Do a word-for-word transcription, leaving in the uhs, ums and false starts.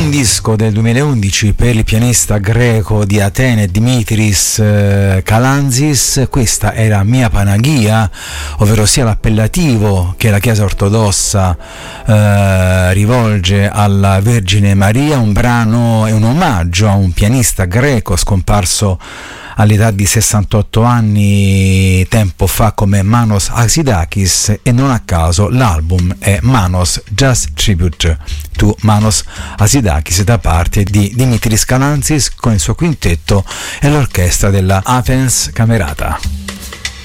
Un disco del duemilaundici per il pianista greco di Atene Dimitris eh, Kalantzis. Questa era Mia Panagia, ovvero sia l'appellativo che la Chiesa ortodossa eh, rivolge alla Vergine Maria, un brano e un omaggio a un pianista greco scomparso all'età di sessantotto anni tempo fa come Manos Hatzidakis, e non a caso l'album è Manos Jazz Tribute to Manos Hatzidakis da parte di Dimitris Kalantzis con il suo quintetto e l'orchestra della Athens Camerata.